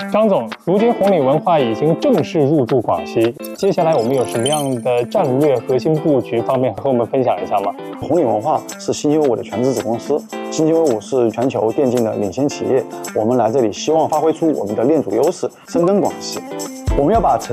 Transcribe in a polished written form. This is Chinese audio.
张总，如今红岭文化已经正式入驻广西，接下来我们有什么样的战略核心布局，方便和我们分享一下吗？ 红岭文化是新街威武的全资子公司，新街威武是全球电竞的领先企业，我们来这里希望发挥出我们的链主优势，深耕广西。我们要把城